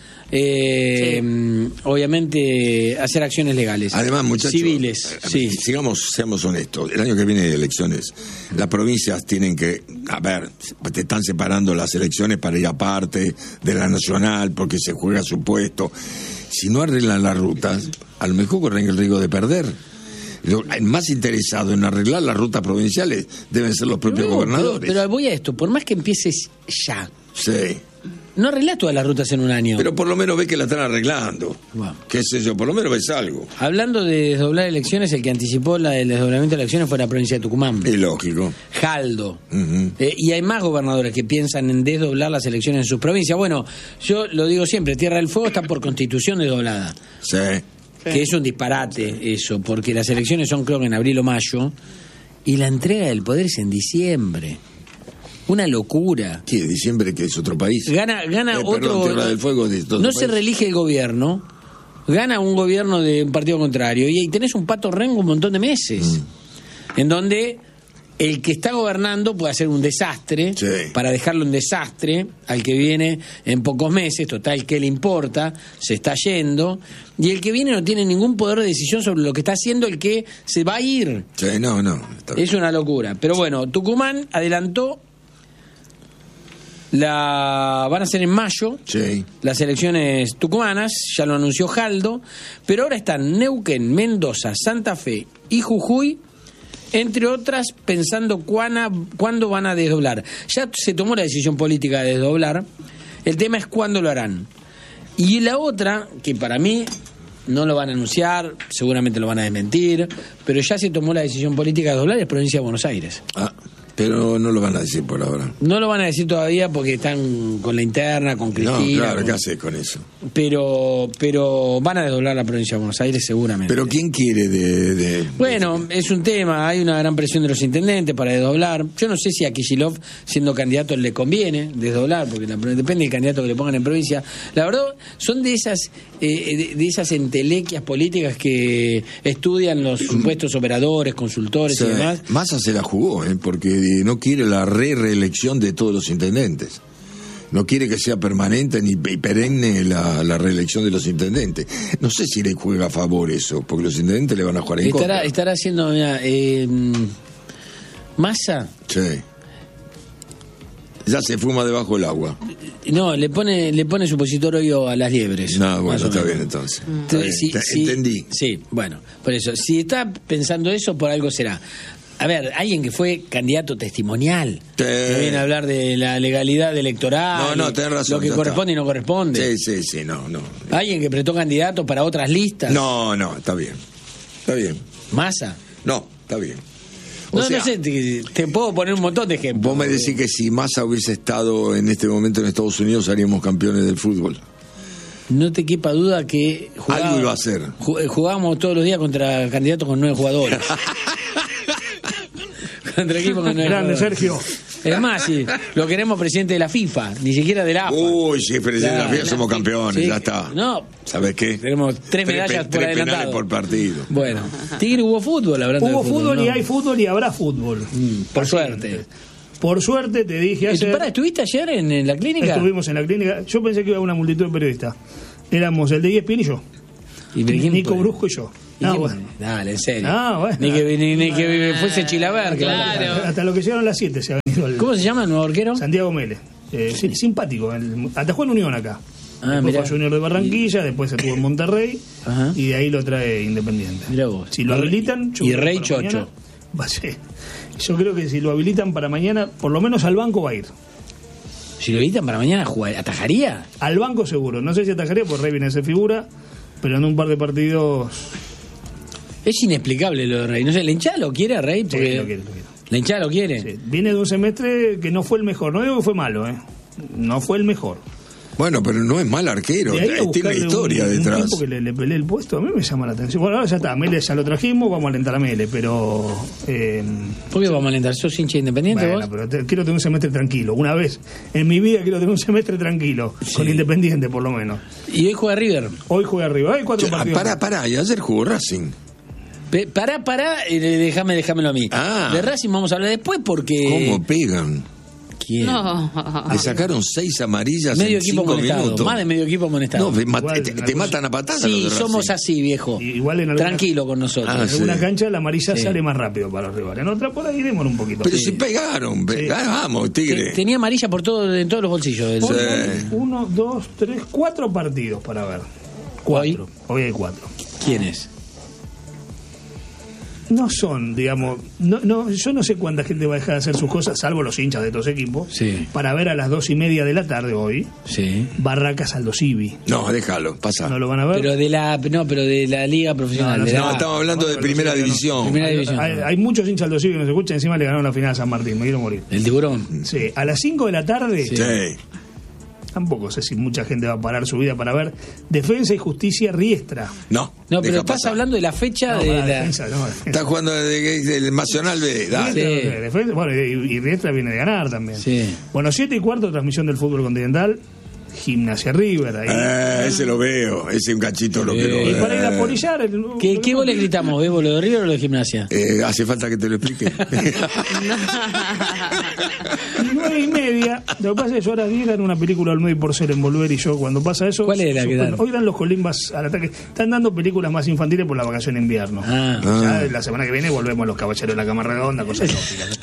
Speaker 1: eh,
Speaker 2: Sí.
Speaker 1: mm, obviamente, hacer acciones legales.
Speaker 3: Además, muchachos,
Speaker 1: civiles.
Speaker 3: eh,
Speaker 1: Sí.
Speaker 3: sigamos, seamos honestos. El año que viene hay elecciones. Las provincias tienen que, a ver, te están separando las elecciones para ir aparte de la nacional porque se juega su puesto. Si no arreglan las rutas, a lo mejor corren el riesgo de perder. Lo- el más interesado en arreglar las rutas provinciales deben ser los propios
Speaker 1: No,
Speaker 3: gobernadores.
Speaker 1: Pero, pero voy a esto. Por más que empieces ya,
Speaker 3: Sí.
Speaker 1: no arreglás todas las rutas en un año.
Speaker 3: Pero por lo menos ve que la están arreglando.
Speaker 1: Bueno.
Speaker 3: ¿Qué sé yo? Por lo menos ves algo.
Speaker 1: Hablando de desdoblar elecciones, el que anticipó la, el desdoblamiento de elecciones fue la provincia de Tucumán.
Speaker 3: Es lógico.
Speaker 1: Jaldo.
Speaker 3: Ujú.
Speaker 1: Eh, y hay más gobernadores que piensan en desdoblar las elecciones en sus provincias. Bueno, yo lo digo siempre, Tierra del Fuego está por constitución desdoblada.
Speaker 3: Sí.
Speaker 1: Que es un disparate eso, porque las elecciones son creo que en abril o mayo, y la entrega del poder es en diciembre. Una locura.
Speaker 3: ¿Qué? ¿Diciembre que es otro país?
Speaker 1: Gana, gana
Speaker 3: Eh,
Speaker 1: otro.
Speaker 3: perdón, Tierra del Fuego es otro
Speaker 1: no se
Speaker 3: país.
Speaker 1: reelige el gobierno, gana un gobierno de un partido contrario, y ahí tenés un pato rengo un montón de meses.
Speaker 3: Mm.
Speaker 1: En donde el que está gobernando puede hacer un desastre
Speaker 3: Sí.
Speaker 1: para dejarlo un desastre al que viene en pocos meses, total, ¿qué le importa? Se está yendo, y el que viene no tiene ningún poder de decisión sobre lo que está haciendo el que se va a ir.
Speaker 3: Sí, no, no. está bien.
Speaker 1: Es una locura. Pero bueno, Tucumán adelantó, la van a hacer en mayo,
Speaker 3: Sí.
Speaker 1: las elecciones tucumanas, ya lo anunció Jaldo, pero ahora están Neuquén, Mendoza, Santa Fe y Jujuy, entre otras, pensando cuána- cuándo van a desdoblar. Ya se tomó la decisión política de desdoblar, el tema es cuándo lo harán. Y la otra, que para mí no lo van a anunciar, seguramente lo van a desmentir, pero ya se tomó la decisión política de desdoblar, es provincia de Buenos Aires.
Speaker 3: Ah, pero no lo van a decir por ahora.
Speaker 1: No lo van a decir todavía porque están con la interna, con Cristina.
Speaker 3: No, claro,
Speaker 1: con-
Speaker 3: ¿qué haces con eso?
Speaker 1: pero pero van a desdoblar la provincia de Buenos Aires seguramente.
Speaker 3: Pero ¿quién quiere de...? de-
Speaker 1: Bueno, es un tema, hay una gran presión de los intendentes para desdoblar. Yo no sé si a Kicillof, siendo candidato, le conviene desdoblar, porque la- depende del candidato que le pongan en provincia. La verdad, son de esas eh, de, de esas entelequias políticas que estudian los supuestos operadores, consultores
Speaker 3: Sí,
Speaker 1: y demás.
Speaker 3: Massa se la jugó, ¿eh? Porque no quiere la re-reelección de todos los intendentes. No quiere que sea permanente ni y perenne la, la reelección de los intendentes. No sé si le juega a favor eso, porque los intendentes le van a jugar en
Speaker 1: Estará,
Speaker 3: contra.
Speaker 1: estará haciendo, mira, eh, Massa,
Speaker 3: Sí. Ya se fuma debajo del agua.
Speaker 1: no, le pone le pone supositorio a las liebres.
Speaker 3: No,
Speaker 1: más
Speaker 3: bueno,
Speaker 1: o
Speaker 3: está
Speaker 1: menos.
Speaker 3: bien entonces. Está
Speaker 1: Entonces,
Speaker 3: bien,
Speaker 1: sí,
Speaker 3: te-
Speaker 1: sí,
Speaker 3: entendí.
Speaker 1: Sí, bueno, por eso. Si está pensando eso, por algo será. A ver, alguien que fue candidato testimonial.
Speaker 3: Sí.
Speaker 1: Que viene a hablar de la legalidad electoral.
Speaker 3: No, no,
Speaker 1: y
Speaker 3: tenés razón,
Speaker 1: Lo que
Speaker 3: ya
Speaker 1: corresponde
Speaker 3: está.
Speaker 1: y no corresponde.
Speaker 3: Sí, sí, sí, no, no.
Speaker 1: Alguien que prestó candidato para otras listas.
Speaker 3: No, no, está bien. Está bien.
Speaker 1: Massa.
Speaker 3: No, está bien. O
Speaker 1: No,
Speaker 3: sea,
Speaker 1: no sé, te, te puedo poner un montón de ejemplos.
Speaker 3: vos me decís que si Massa hubiese estado en este momento en Estados Unidos, haríamos campeones del fútbol.
Speaker 1: No te quepa duda que jugaba-
Speaker 3: Algo iba a hacer.
Speaker 1: ju- jugábamos todos los días contra candidatos con nueve jugadores. Contra equipos con nueve
Speaker 4: Grande,
Speaker 1: jugadores.
Speaker 4: Sergio.
Speaker 1: Es más, si lo queremos presidente de la FIFA, ni siquiera de la A F A.
Speaker 3: Uy, sí, presidente de la
Speaker 1: Claro.
Speaker 3: FIFA, somos campeones,
Speaker 1: Sí,
Speaker 3: ya está.
Speaker 1: No,
Speaker 3: ¿Sabes qué?
Speaker 1: tenemos tres medallas
Speaker 3: pe-
Speaker 1: por
Speaker 3: tres
Speaker 1: adelantado.
Speaker 3: penales por partido.
Speaker 1: Bueno, Tigre hubo fútbol, hablando
Speaker 4: Hubo
Speaker 1: de
Speaker 4: fútbol
Speaker 1: ¿no?
Speaker 4: y hay fútbol y habrá fútbol.
Speaker 1: Mm, por suerte.
Speaker 4: Por suerte, te dije
Speaker 1: ¿Y tú,
Speaker 4: ayer.
Speaker 1: pará, ¿estuviste ayer en, en la clínica?
Speaker 4: Estuvimos en la clínica. Yo pensé que iba una multitud de periodistas. Éramos el de E S P N y yo.
Speaker 1: ¿Y pero quién
Speaker 4: Nico
Speaker 1: fue?
Speaker 4: Brusco y yo.
Speaker 1: ¿Y
Speaker 4: No,
Speaker 1: quién-
Speaker 4: bueno.
Speaker 1: Dale, en serio.
Speaker 4: Ah, bueno.
Speaker 1: Ni que, ni, ni que fuese Chilaver. que la-
Speaker 2: Claro.
Speaker 4: Hasta lo que llegaron las siete se ha venido el
Speaker 1: ¿Cómo se llama el nuevo arquero?
Speaker 4: Santiago Mele. Eh, sí, simpático. El, atajó en Unión acá.
Speaker 1: Ah,
Speaker 4: después
Speaker 1: mirá.
Speaker 4: fue a Junior de Barranquilla, después estuvo en Monterrey
Speaker 1: Ajá.
Speaker 4: y de ahí lo trae Independiente.
Speaker 1: Mirá vos.
Speaker 4: Si lo habilitan, yo
Speaker 1: Y
Speaker 4: creo que
Speaker 1: Rey
Speaker 4: para
Speaker 1: Chocho.
Speaker 4: mañana va a ser. Yo creo que si lo habilitan para mañana, por lo menos al banco va a ir.
Speaker 1: Si lo habilitan para mañana, jugar, ¿atajaría?
Speaker 4: Al banco seguro. No sé si atajaría, porque Rey viene a ser figura, pero en un par de partidos...
Speaker 1: Es inexplicable lo de Rey. No sé, ¿la hinchada lo quiere a Rey? Porque
Speaker 4: Sí, lo quiere, lo quiere.
Speaker 1: ¿La hinchada lo quiere?
Speaker 4: Sí. Viene de un semestre que no fue el mejor. No digo que fue malo, ¿eh? No fue el mejor.
Speaker 3: Bueno, pero no es mal arquero,
Speaker 4: De ahí a
Speaker 3: tiene
Speaker 4: buscarle
Speaker 3: historia
Speaker 4: un,
Speaker 3: detrás.
Speaker 4: Un tipo que le, le pelee el puesto, a mí me llama la atención. Bueno, ahora ya está, Mele ya lo trajimos, vamos a alentar a Mele, pero... Eh,
Speaker 1: ¿Por qué vamos a alentar? ¿Sos hincha independiente
Speaker 4: bueno,
Speaker 1: vos?
Speaker 4: pero te- quiero tener un semestre tranquilo. Una vez en mi vida quiero tener un semestre tranquilo,
Speaker 1: Sí.
Speaker 4: con Independiente por lo menos.
Speaker 1: Y hoy juega River.
Speaker 4: Hoy juega arriba, hay cuatro
Speaker 3: Ah,
Speaker 4: partidos.
Speaker 3: pará, pará, y ayer jugó Racing.
Speaker 1: Pe- Pará, pará, eh, déjame, déjamelo a mí.
Speaker 3: Ah.
Speaker 1: De Racing vamos a hablar después porque...
Speaker 3: ¿Cómo pegan?
Speaker 1: ¿Quién?
Speaker 2: No.
Speaker 3: Le sacaron seis amarillas
Speaker 1: Medio
Speaker 3: en
Speaker 1: equipo
Speaker 3: cinco
Speaker 1: amonestado,
Speaker 3: minutos.
Speaker 1: más de medio equipo amonestado.
Speaker 3: No, te,
Speaker 4: Igual,
Speaker 3: te-
Speaker 4: una
Speaker 3: te
Speaker 4: cosa-
Speaker 3: matan a patadas los
Speaker 1: Sí,
Speaker 3: de Racing.
Speaker 1: somos así, viejo.
Speaker 4: Igual en alguna-
Speaker 1: Tranquilo con nosotros.
Speaker 3: Ah,
Speaker 4: En alguna
Speaker 3: sí.
Speaker 4: cancha la amarilla
Speaker 1: Sí.
Speaker 4: sale más rápido para los rivales. En otra por ahí demora un poquito.
Speaker 3: Pero
Speaker 4: Sí.
Speaker 3: si pegaron, pe-
Speaker 4: Sí.
Speaker 3: ah, vamos, Tigre.
Speaker 1: Te- Tenía amarilla por todo, en todos los bolsillos. del-
Speaker 4: Hoy
Speaker 3: Sí.
Speaker 4: hay uno, dos, tres, cuatro partidos para ver. Cuatro. Hoy hay cuatro.
Speaker 1: ¿Quién es?
Speaker 4: No son, digamos, no, no, yo no sé cuánta gente va a dejar de hacer sus cosas, salvo los hinchas de estos equipos,
Speaker 1: Sí.
Speaker 4: para ver a las dos y media de la tarde hoy,
Speaker 1: Sí.
Speaker 4: Barracas Aldo Civi.
Speaker 3: No, déjalo, pasa.
Speaker 4: ¿No lo van a ver?
Speaker 1: Pero de la, no, pero de la liga profesional.
Speaker 4: No, no
Speaker 1: de
Speaker 4: sé.
Speaker 1: la-
Speaker 3: No, estamos hablando de
Speaker 4: Bueno,
Speaker 3: primera
Speaker 4: sí, no.
Speaker 3: división.
Speaker 1: Primera
Speaker 4: hay,
Speaker 1: división.
Speaker 4: hay- hay muchos hinchas Aldo Civi que nos escuchan, encima le ganaron la final a San Martín, me quiero morir.
Speaker 1: El tiburón.
Speaker 4: Sí, a las cinco de la tarde,
Speaker 1: Sí.
Speaker 3: Sí.
Speaker 4: tampoco sé si mucha gente va a parar su vida para ver Defensa y Justicia Riestra.
Speaker 3: No,
Speaker 1: No, pero
Speaker 3: deja
Speaker 1: estás
Speaker 3: pasar.
Speaker 1: hablando de la fecha
Speaker 4: No,
Speaker 1: de
Speaker 4: para
Speaker 1: la...
Speaker 4: defensa, no, defensa.
Speaker 3: Está jugando de- del Nacional B. Dale.
Speaker 1: Sí.
Speaker 4: Riestra, no sé, defensa, bueno, y, y Riestra viene de ganar también.
Speaker 1: Sí.
Speaker 4: Bueno, siete y cuarto, transmisión del fútbol continental, Gimnasia River. Ahí.
Speaker 3: Eh, ese lo veo, ese un cachito lo quiero
Speaker 4: Y
Speaker 3: ver.
Speaker 4: para ir a polillar. el-
Speaker 1: ¿Qué,
Speaker 4: lo
Speaker 1: ¿Qué
Speaker 4: que-
Speaker 1: gol le gritamos, Bebo? ¿Lo de River o lo de Gimnasia?
Speaker 3: Eh, ¿Hace falta que te lo explique?
Speaker 4: Y nueve y media. Lo que pasa es que yo ahora vi dan una película Olmedo y Porcel en Volver y yo cuando pasa eso.
Speaker 1: ¿Cuál era la que
Speaker 4: suspendo.
Speaker 1: dan?
Speaker 4: Hoy dan los Colimbas al ataque. Están dando películas más infantiles por la vacación de invierno.
Speaker 1: Ah.
Speaker 4: Ya la semana que viene volvemos a los caballeros de la cama redonda, cosas lógicas.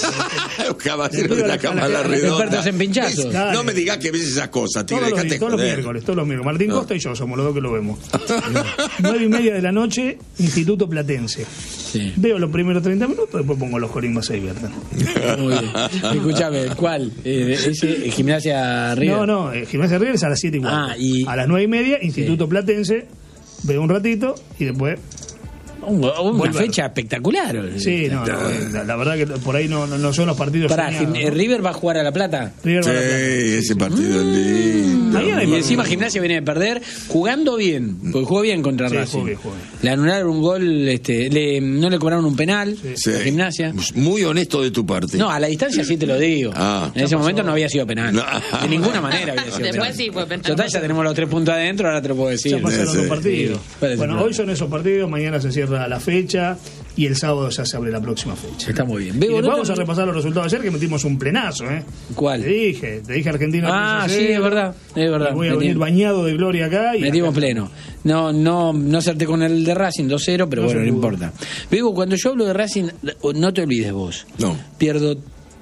Speaker 3: Los caballeros de la cámara
Speaker 1: Expertos
Speaker 3: redonda.
Speaker 1: en pinchazos.
Speaker 3: ¿Ves? No me digas que ves esas cosas, Tigre,
Speaker 4: Todos los,
Speaker 3: dejate
Speaker 4: todos los
Speaker 3: joder.
Speaker 4: miércoles, todos los miércoles. Martín
Speaker 3: No.
Speaker 4: Costa y yo somos los dos que lo vemos. Nueve y media de la noche, Instituto Platense.
Speaker 1: Sí.
Speaker 4: Veo los primeros treinta minutos, después pongo los Colimbas se divierten.
Speaker 1: Muy bien. Escúchame, ¿cuál? Eh, ¿Ese eh, Gimnasia River?
Speaker 4: No, no, eh, Gimnasia River es a las siete y cuarto.
Speaker 1: Ah, y-
Speaker 4: A las nueve y media, Instituto Platense, veo un ratito y después.
Speaker 1: Un- una
Speaker 4: Volver.
Speaker 1: fecha espectacular.
Speaker 4: Sí, no, no, eh, la, la verdad que por ahí no, no, no son los partidos.
Speaker 1: Pará,
Speaker 4: soñados,
Speaker 1: Gim-
Speaker 4: ¿no?
Speaker 1: River va a jugar a La Plata.
Speaker 4: River
Speaker 3: Sí,
Speaker 4: va a la Plata.
Speaker 3: ese partido es lindo.
Speaker 4: Mañana hay
Speaker 1: Y
Speaker 4: partido.
Speaker 1: encima Gimnasia viene de perder jugando bien, porque jugó bien contra
Speaker 4: Sí,
Speaker 1: Racing.
Speaker 4: jugó bien, jugó bien.
Speaker 1: Le anularon un gol, este, le, no le cobraron un penal
Speaker 3: Sí.
Speaker 1: a Gimnasia.
Speaker 3: Muy honesto de tu parte.
Speaker 1: No, a la distancia sí te lo digo.
Speaker 3: Ah.
Speaker 1: en ese momento no había sido penal.
Speaker 3: No.
Speaker 1: De ninguna manera había sido
Speaker 2: Después
Speaker 1: penal.
Speaker 2: sí fue penal.
Speaker 1: Total, ya tenemos los tres puntos adentro, ahora te lo puedo decir.
Speaker 4: Ya pasaron
Speaker 3: Sí,
Speaker 4: los
Speaker 3: sí.
Speaker 4: partidos.
Speaker 1: Sí, ¿cuál es el
Speaker 4: Bueno,
Speaker 1: problema?
Speaker 4: hoy son esos partidos, mañana se cierra la fecha y el sábado ya se abre la próxima fecha.
Speaker 1: Está muy bien.
Speaker 4: Y
Speaker 1: Bebo,
Speaker 4: después
Speaker 1: ¿no
Speaker 4: vamos
Speaker 1: te-
Speaker 4: a repasar los resultados de ayer, que metimos un plenazo, ¿eh?
Speaker 1: ¿Cuál?
Speaker 4: Te dije, te dije Argentina.
Speaker 1: Ah,
Speaker 4: tres a
Speaker 1: sí,
Speaker 4: cero,
Speaker 1: es verdad, es verdad.
Speaker 4: y voy a
Speaker 1: Metimos-
Speaker 4: venir bañado de gloria acá. Y
Speaker 1: Metimos
Speaker 4: acá-
Speaker 1: pleno. No, no, no acerté con el de Racing, dos cero, pero
Speaker 4: No
Speaker 1: bueno,
Speaker 4: se
Speaker 1: no
Speaker 4: pudo.
Speaker 1: importa. Bebo, cuando yo hablo de Racing, no te olvides vos.
Speaker 3: No.
Speaker 1: Pierdo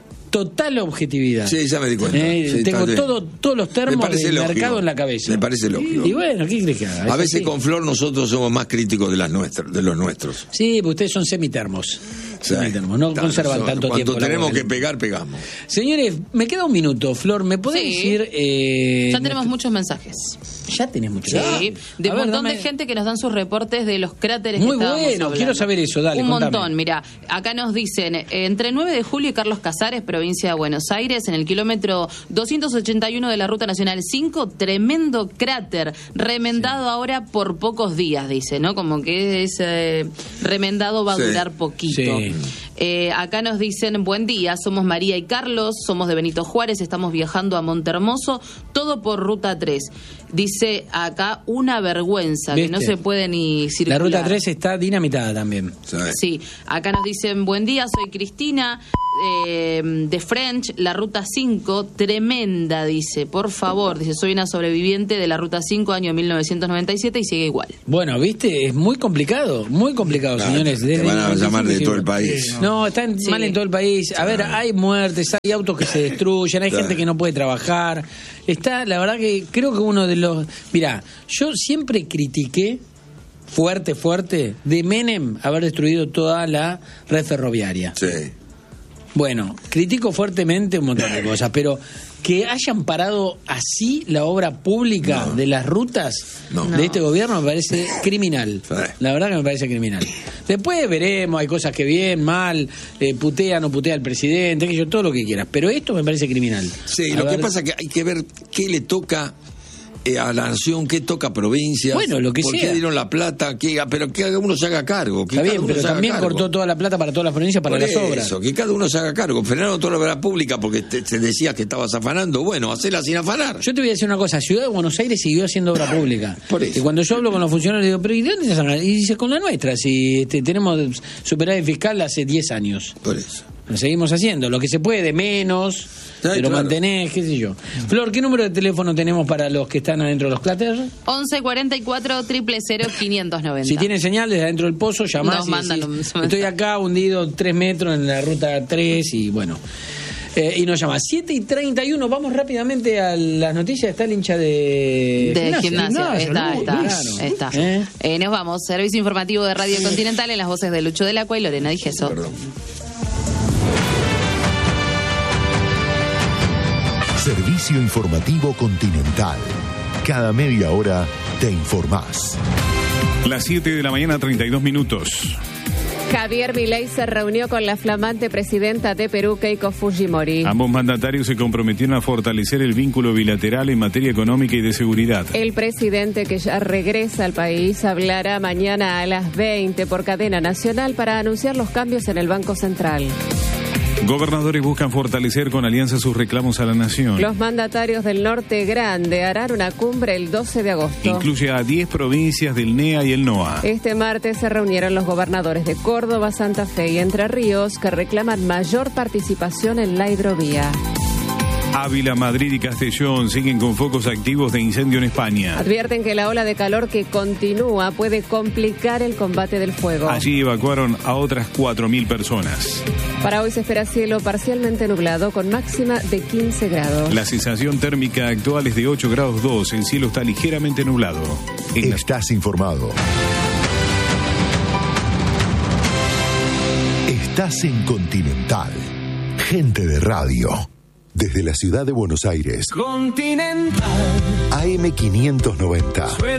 Speaker 1: total objetividad.
Speaker 3: Sí, ya me di cuenta.
Speaker 1: Eh,
Speaker 3: Sí,
Speaker 1: tengo
Speaker 3: está bien.
Speaker 1: todo, todos los
Speaker 3: Me
Speaker 1: termos
Speaker 3: parece
Speaker 1: del
Speaker 3: lógico.
Speaker 1: mercado en la cabeza.
Speaker 3: Me parece lógico.
Speaker 1: Y, y bueno, ¿qué crees que haga? Es
Speaker 3: A veces
Speaker 1: así.
Speaker 3: con Flor nosotros somos más críticos de las nuestras, de los nuestros.
Speaker 1: Sí, porque ustedes son semitermos.
Speaker 3: Sí.
Speaker 1: Semitermos, no
Speaker 3: Tanto,
Speaker 1: conservan
Speaker 3: son-
Speaker 1: tanto
Speaker 3: Cuando
Speaker 1: tiempo. la
Speaker 3: tenemos
Speaker 1: bola.
Speaker 3: que pegar, pegamos.
Speaker 1: Señores, me queda un minuto, Flor. ¿Me podés
Speaker 2: Sí.
Speaker 1: decir...? eh,
Speaker 2: Ya tenemos muchos mensajes.
Speaker 1: Ya tenés mucho.
Speaker 2: Sí, de
Speaker 1: A
Speaker 2: un
Speaker 1: ver,
Speaker 2: montón
Speaker 1: dame-
Speaker 2: de gente que nos dan sus reportes de los cráteres
Speaker 1: Muy
Speaker 2: que estábamos
Speaker 1: bueno,
Speaker 2: hablando.
Speaker 1: quiero saber eso, dale,
Speaker 2: Un
Speaker 1: contame.
Speaker 2: montón, mira, acá nos dicen, eh, entre nueve de julio y Carlos Casares, provincia de Buenos Aires, en el kilómetro doscientos ochenta y uno de la Ruta Nacional cinco, tremendo cráter, remendado ahora por pocos días, dice, ¿no? Como que ese remendado va a
Speaker 3: Sí.
Speaker 2: durar poquito.
Speaker 1: Sí.
Speaker 2: Eh, acá nos dicen, buen día, somos María y Carlos, somos de Benito Juárez, estamos viajando a Montermoso, todo por Ruta tres. Dice acá una vergüenza, que
Speaker 1: ¿Viste?
Speaker 2: no se puede ni
Speaker 1: La
Speaker 2: circular.
Speaker 1: ruta tres está dinamitada también.
Speaker 3: ¿Sabes?
Speaker 2: Sí, acá nos dicen, buen día, soy Cristina, eh, de French, la Ruta cinco, tremenda, dice, por favor, dice, soy una sobreviviente de la Ruta cinco, año mil novecientos noventa y siete, y sigue igual.
Speaker 1: Bueno, viste, es muy complicado, muy complicado,
Speaker 3: Claro,
Speaker 1: señores.
Speaker 3: te
Speaker 1: Desde
Speaker 3: van a
Speaker 1: el
Speaker 3: llamar de
Speaker 1: sí,
Speaker 3: todo el
Speaker 1: sí.
Speaker 3: país.
Speaker 4: Sí,
Speaker 1: No, están
Speaker 2: Sí.
Speaker 1: mal en todo el país. A ver, hay muertes, hay autos que se destruyen, hay
Speaker 3: Claro.
Speaker 1: gente que no puede trabajar. Está, la verdad que creo que uno de los... Mirá, yo siempre critiqué fuerte, fuerte, de Menem haber destruido toda la red ferroviaria.
Speaker 3: Sí.
Speaker 1: Bueno, critico fuertemente un montón de cosas, pero que hayan parado así la obra pública
Speaker 3: No.
Speaker 1: de las rutas
Speaker 3: No.
Speaker 1: de este gobierno me parece criminal.
Speaker 3: Sí.
Speaker 1: La verdad que me parece criminal. Después veremos, hay cosas que bien, mal, eh, putea, no putea al presidente, que yo, todo lo que quieras, pero esto me parece criminal.
Speaker 3: Sí,
Speaker 1: A
Speaker 3: lo
Speaker 1: ver.
Speaker 3: que pasa es que hay que ver qué le toca eh, a la nación, qué toca a provincias.
Speaker 1: Bueno, lo que
Speaker 3: por
Speaker 1: sea.
Speaker 3: qué dieron la plata, qué, pero que cada uno se haga cargo. Que
Speaker 1: Está
Speaker 3: cada
Speaker 1: bien,
Speaker 3: uno
Speaker 1: pero
Speaker 3: se haga
Speaker 1: también
Speaker 3: cargo.
Speaker 1: cortó toda la plata para todas las provincias para
Speaker 3: Por
Speaker 1: las obras.
Speaker 3: eso, que cada uno se haga cargo. Frenaron toda la obra pública porque te, te decías que estabas afanando. Bueno, hacela sin afanar.
Speaker 1: Yo te voy a decir una cosa, Ciudad de Buenos Aires siguió haciendo obra pública.
Speaker 3: Por eso.
Speaker 1: Y cuando yo hablo con los funcionarios, digo, pero ¿y de dónde se sacan? Y dice, con la nuestra, si este, tenemos superávit fiscal hace diez años.
Speaker 3: Por eso.
Speaker 1: Lo seguimos haciendo, lo que se puede, menos,
Speaker 3: Sí,
Speaker 1: te lo
Speaker 3: claro.
Speaker 1: mantenés, qué sé yo. Flor, ¿qué número de teléfono tenemos para los que están adentro de los cláteres?
Speaker 2: once cuarenta y cuatro, cero cero cero, quinientos noventa.
Speaker 1: Si tienen señal desde adentro del pozo, llamás
Speaker 2: Nos
Speaker 1: y
Speaker 2: mandan
Speaker 1: decís,
Speaker 2: un-
Speaker 1: estoy acá hundido tres metros en la ruta tres y bueno... Eh, y nos llama siete y treinta y uno. Vamos rápidamente a las noticias. Está el hincha de,
Speaker 2: De gimnasia,
Speaker 1: Gimnasia,
Speaker 2: está,
Speaker 1: ¿no?
Speaker 2: está,
Speaker 1: Claro.
Speaker 2: está.
Speaker 1: ¿Eh?
Speaker 2: Eh, nos vamos, servicio informativo de Radio Continental en las voces de Lucho del Acua y Lorena Digeso.
Speaker 3: Perdón.
Speaker 5: Servicio informativo Continental. Cada media hora te informás.
Speaker 6: Las siete de la mañana, treinta y dos minutos.
Speaker 7: Javier Milei se reunió con la flamante presidenta de Perú, Keiko Fujimori.
Speaker 6: Ambos mandatarios se comprometieron a fortalecer el vínculo bilateral en materia económica y de seguridad.
Speaker 7: El presidente, que ya regresa al país, hablará mañana a las veinte por cadena nacional para anunciar los cambios en el Banco Central.
Speaker 6: Gobernadores buscan fortalecer con alianza sus reclamos a la nación.
Speaker 7: Los mandatarios del Norte Grande harán una cumbre el doce de agosto.
Speaker 6: Incluye a diez provincias del N E A y el NOA.
Speaker 7: Este martes se reunieron los gobernadores de Córdoba, Santa Fe y Entre Ríos, que reclaman mayor participación en la hidrovía.
Speaker 6: Ávila, Madrid y Castellón siguen con focos activos de incendio en España.
Speaker 7: Advierten que la ola de calor que continúa puede complicar el combate del fuego.
Speaker 6: Allí evacuaron a otras cuatro mil personas.
Speaker 7: Para hoy se espera cielo parcialmente nublado con máxima de quince grados.
Speaker 6: La sensación térmica actual es de ocho grados dos. El cielo está ligeramente nublado. En la-
Speaker 5: Estás informado. Estás en Continental. Gente de radio. Desde la ciudad de Buenos Aires.
Speaker 8: Continental.
Speaker 5: A M quinientos noventa.